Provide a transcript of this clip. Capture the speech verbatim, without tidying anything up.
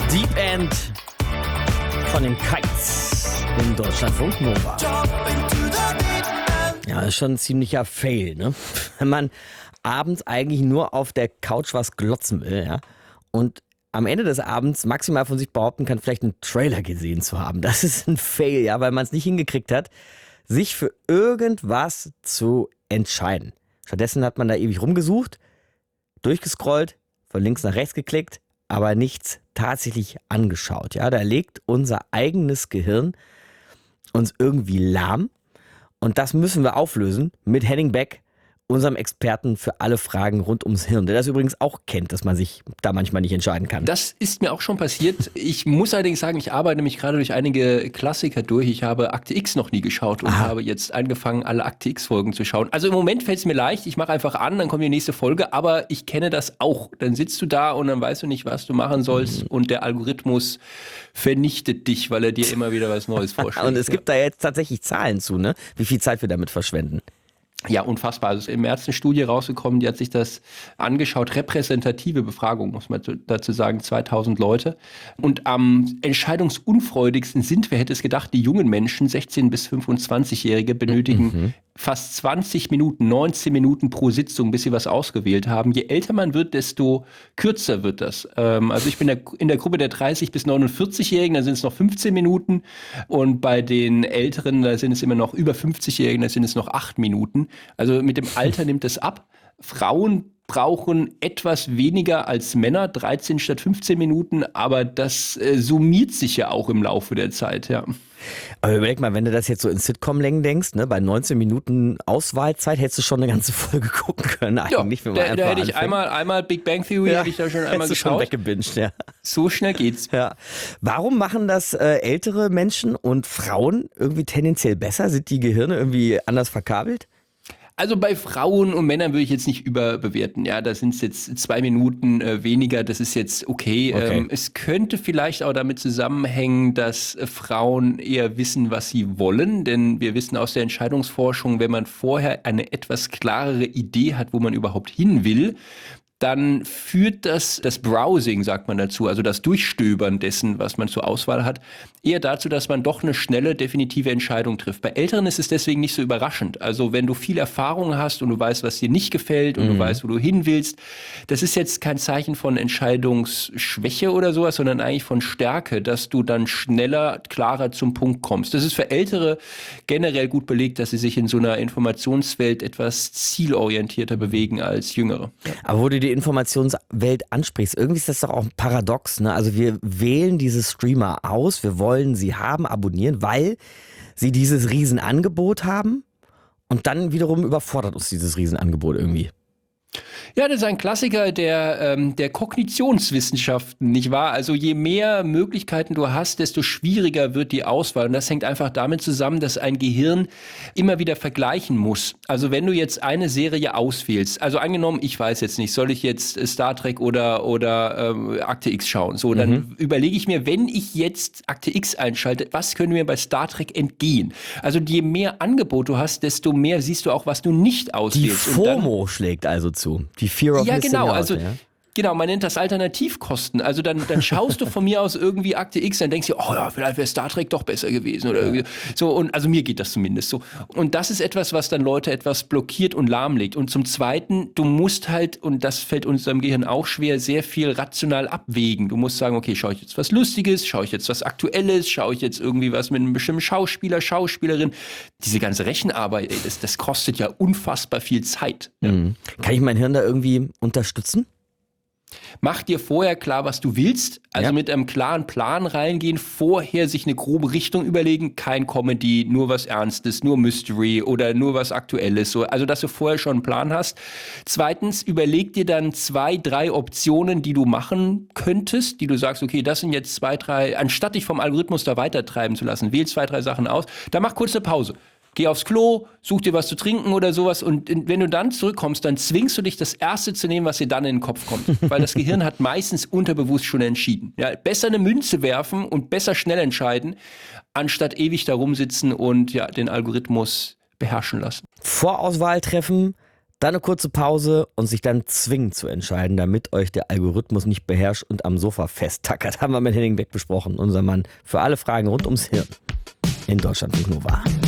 Deep End von den Kites in Deutschlandfunk Nova. Ja, das ist schon ein ziemlicher Fail, ne? Wenn man abends eigentlich nur auf der Couch was glotzen will, ja, und am Ende des Abends maximal von sich behaupten kann, vielleicht einen Trailer gesehen zu haben. Das ist ein Fail, ja, weil man es nicht hingekriegt hat, sich für irgendwas zu entscheiden. Stattdessen hat man da ewig rumgesucht, durchgescrollt, von links nach rechts geklickt, aber nichts tatsächlich angeschaut. Ja, da legt unser eigenes Gehirn uns irgendwie lahm. Und das müssen wir auflösen mit Henning Beck, unserem Experten für alle Fragen rund ums Hirn, der das übrigens auch kennt, dass man sich da manchmal nicht entscheiden kann. Das ist mir auch schon passiert. Ich muss allerdings sagen, ich arbeite mich gerade durch einige Klassiker durch. Ich habe Akte X noch nie geschaut und Aha. habe jetzt angefangen, alle Akte X-Folgen zu schauen. Also im Moment fällt es mir leicht. Ich mache einfach an, dann kommt die nächste Folge. Aber ich kenne das auch. Dann sitzt du da und dann weißt du nicht, was du machen sollst. Mhm. Und der Algorithmus vernichtet dich, weil er dir immer wieder was Neues vorschlägt. Und es gibt da jetzt tatsächlich Zahlen zu, ne? Wie viel Zeit wir damit verschwenden. Ja, unfassbar. Also im März eine Studie rausgekommen, die hat sich das angeschaut. Repräsentative Befragung, muss man dazu sagen, zweitausend Leute. Und am entscheidungsunfreudigsten sind, wer hätte es gedacht, die jungen Menschen, sechzehn- bis fünfundzwanzigjährige, benötigen mhm. fast zwanzig Minuten, neunzehn Minuten pro Sitzung, bis sie was ausgewählt haben. Je älter man wird, desto kürzer wird das. Ähm, also ich bin in der Gruppe der dreißig- bis neunundvierzigjährigen, da sind es noch fünfzehn Minuten. Und bei den Älteren, da sind es immer noch über fünfzigjährigen, da sind es noch acht Minuten. Also mit dem Alter nimmt es ab. Frauen brauchen etwas weniger als Männer, dreizehn statt fünfzehn Minuten, aber das äh, summiert sich ja auch im Laufe der Zeit, ja. Aber überleg mal, wenn du das jetzt so in Sitcom-Längen denkst, ne, bei neunzehn Minuten Auswahlzeit hättest du schon eine ganze Folge gucken können eigentlich. Ja, wenn man da, einfach da hätte ich anfängt. einmal, einmal Big Bang Theory, Ja, hätte ich da schon einmal hättest du schon geschaut. weggebinged, ja. So schnell geht's. Ja. Warum machen das äh, ältere Menschen und Frauen irgendwie tendenziell besser? Sind die Gehirne irgendwie anders verkabelt? Also bei Frauen und Männern würde ich jetzt nicht überbewerten. Ja, da sind es jetzt zwei Minuten äh, weniger. Das ist jetzt okay. Okay. Ähm, es könnte vielleicht auch damit zusammenhängen, dass äh, Frauen eher wissen, was sie wollen. Denn wir wissen aus der Entscheidungsforschung, wenn man vorher eine etwas klarere Idee hat, wo man überhaupt hin will, dann führt das, das Browsing, sagt man dazu, also das Durchstöbern dessen, was man zur Auswahl hat, eher dazu, dass man doch eine schnelle, definitive Entscheidung trifft. Bei Älteren ist es deswegen nicht so überraschend. Also wenn du viel Erfahrung hast und du weißt, was dir nicht gefällt und mhm. du weißt, wo du hin willst, das ist jetzt kein Zeichen von Entscheidungsschwäche oder sowas, sondern eigentlich von Stärke, dass du dann schneller, klarer zum Punkt kommst. Das ist für Ältere generell gut belegt, dass sie sich in so einer Informationswelt etwas zielorientierter bewegen als Jüngere. Ja. Aber wo du die Informationswelt ansprichst, irgendwie ist das doch auch ein Paradox, ne? Also wir wählen diese Streamer aus, wir wollen sie haben, abonnieren, weil sie dieses Riesenangebot haben und dann wiederum überfordert uns dieses Riesenangebot irgendwie. Ja, das ist ein Klassiker der, ähm, der Kognitionswissenschaften, nicht wahr? Also je mehr Möglichkeiten du hast, desto schwieriger wird die Auswahl. Und das hängt einfach damit zusammen, dass ein Gehirn immer wieder vergleichen muss. Also wenn du jetzt eine Serie auswählst, also angenommen, ich weiß jetzt nicht, soll ich jetzt Star Trek oder, oder ähm, Akte X schauen? So, dann mhm. überlege ich mir, wenn ich jetzt Akte X einschalte, was könnte mir bei Star Trek entgehen? Also je mehr Angebot du hast, desto mehr siehst du auch, was du nicht auswählst. Die FOMO schlägt also zu. Die Fear of ja, Missing genau, Out, also ja. Genau, man nennt das Alternativkosten. Also dann, dann schaust du von mir aus irgendwie Akte X, dann denkst du, oh ja, vielleicht wäre Star Trek doch besser gewesen oder irgendwie so. Und also mir geht das zumindest so. Und das ist etwas, was dann Leute etwas blockiert und lahmlegt. Und zum Zweiten, du musst halt, und das fällt unserem Gehirn auch schwer, sehr viel rational abwägen. Du musst sagen, okay, schaue ich jetzt was Lustiges, schaue ich jetzt was Aktuelles, schaue ich jetzt irgendwie was mit einem bestimmten Schauspieler, Schauspielerin. Diese ganze Rechenarbeit, ey, das, das kostet ja unfassbar viel Zeit. Mhm. Kann ich mein Hirn da irgendwie unterstützen? Mach dir vorher klar, was du willst. Also ja. mit einem klaren Plan reingehen, vorher sich eine grobe Richtung überlegen. Kein Comedy, nur was Ernstes, nur Mystery oder nur was Aktuelles. So, also, dass du vorher schon einen Plan hast. Zweitens, überleg dir dann zwei, drei Optionen, die du machen könntest, die du sagst, okay, das sind jetzt zwei, drei, anstatt dich vom Algorithmus da weitertreiben zu lassen, wähl zwei, drei Sachen aus. Dann mach kurz eine Pause. Geh aufs Klo, such dir was zu trinken oder sowas und wenn du dann zurückkommst, dann zwingst du dich, das Erste zu nehmen, was dir dann in den Kopf kommt. Weil das Gehirn hat meistens unterbewusst schon entschieden. Ja, besser eine Münze werfen und besser schnell entscheiden, anstatt ewig da rumsitzen und ja, den Algorithmus beherrschen lassen. Vorauswahl treffen, Dann eine kurze Pause und sich dann zwingen zu entscheiden, damit euch der Algorithmus nicht beherrscht und am Sofa festtackert. Haben wir mit Henning Beck besprochen, unser Mann für alle Fragen rund ums Hirn in Deutschlandfunk Nova.